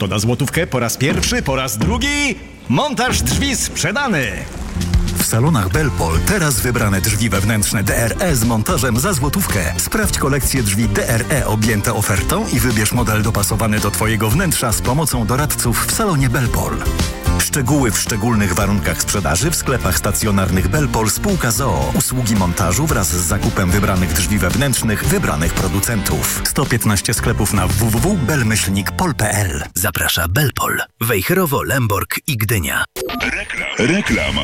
Kto da złotówkę po raz pierwszy, po raz drugi? Montaż drzwi sprzedany! W salonach Belpol teraz wybrane drzwi wewnętrzne DRE z montażem za złotówkę. Sprawdź kolekcję drzwi DRE objęte ofertą i wybierz model dopasowany do Twojego wnętrza z pomocą doradców w salonie Belpol. Szczegóły w szczególnych warunkach sprzedaży w sklepach stacjonarnych Belpol spółka z.o.o. Usługi montażu wraz z zakupem wybranych drzwi wewnętrznych wybranych producentów. 115 sklepów na www.belmyślnikpol.pl. Zaprasza Belpol. Wejherowo, Lęborg i Gdynia. Reklama.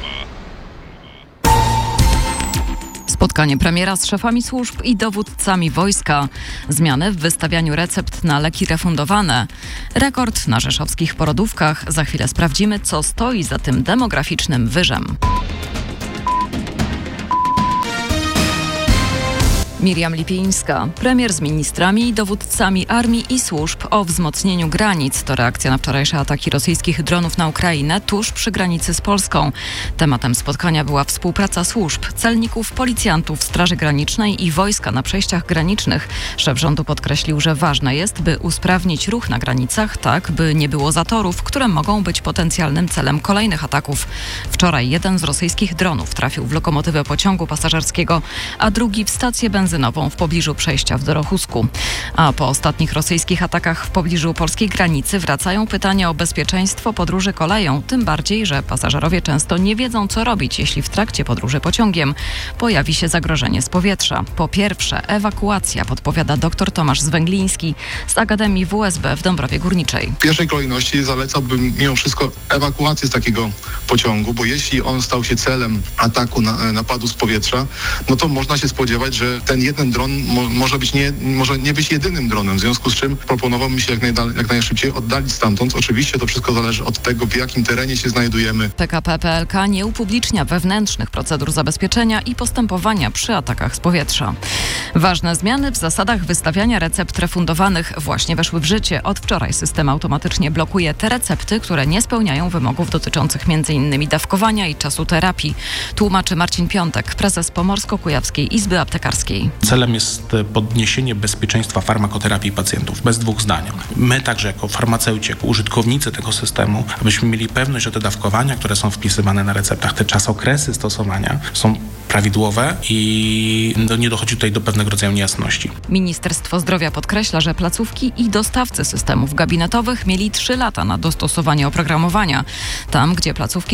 Spotkanie premiera z szefami służb i dowódcami wojska. Zmiany w wystawianiu recept na leki refundowane. Rekord na rzeszowskich porodówkach. Za chwilę sprawdzimy, co stoi za tym demograficznym wyżem. Miriam Lipińska. Premier z ministrami i dowódcami armii i służb o wzmocnieniu granic. To reakcja na wczorajsze ataki rosyjskich dronów na Ukrainę tuż przy granicy z Polską. Tematem spotkania była współpraca służb, celników, policjantów, Straży Granicznej i wojska na przejściach granicznych. Szef rządu podkreślił, że ważne jest, by usprawnić ruch na granicach tak, by nie było zatorów, które mogą być potencjalnym celem kolejnych ataków. Wczoraj jeden z rosyjskich dronów trafił w lokomotywę pociągu pasażerskiego, a drugi w stację benzynową w pobliżu przejścia w Dorochusku. A po ostatnich rosyjskich atakach w pobliżu polskiej granicy wracają pytania o bezpieczeństwo podróży koleją, tym bardziej, że pasażerowie często nie wiedzą, co robić, jeśli w trakcie podróży pociągiem pojawi się zagrożenie z powietrza. Po pierwsze, ewakuacja, podpowiada dr Tomasz Zwęgliński z Akademii WSB w Dąbrowie Górniczej. W pierwszej kolejności zalecałbym mimo wszystko ewakuację z takiego pociągu, bo jeśli on stał się celem ataku, napadu z powietrza, no to można się spodziewać, że ten jeden dron może nie być jedynym dronem, w związku z czym proponowałbym się jak najszybciej oddalić stamtąd. Oczywiście to wszystko zależy od tego, w jakim terenie się znajdujemy. PKP PLK nie upublicznia wewnętrznych procedur zabezpieczenia i postępowania przy atakach z powietrza. Ważne zmiany w zasadach wystawiania recept refundowanych właśnie weszły w życie. Od wczoraj system automatycznie blokuje te recepty, które nie spełniają wymogów dotyczących m.in. dawkowania i czasu terapii. Tłumaczy Marcin Piątek, prezes Pomorsko-Kujawskiej Izby Aptekarskiej. Celem jest podniesienie bezpieczeństwa farmakoterapii pacjentów, bez dwóch zdań. My także jako farmaceuci, jako użytkownicy tego systemu, abyśmy mieli pewność, że te dawkowania, które są wpisywane na receptach, te czasokresy stosowania są prawidłowe i nie dochodzi tutaj do pewnego rodzaju niejasności. Ministerstwo Zdrowia podkreśla, że placówki i dostawcy systemów gabinetowych mieli 3 lata na dostosowanie oprogramowania. Tam, gdzie placówki